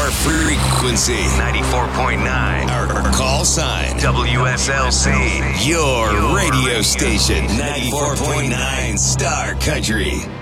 Our frequency 94.9. Our call sign WSLC. Your radio station 94.9 Star Country.